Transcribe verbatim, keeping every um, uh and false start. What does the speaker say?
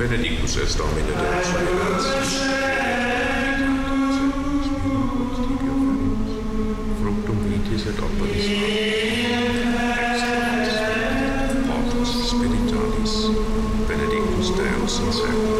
Benedictus est Domine Deus omnipotens, fructum vitis et operis Spiritualis, benedictus Deus in seculum.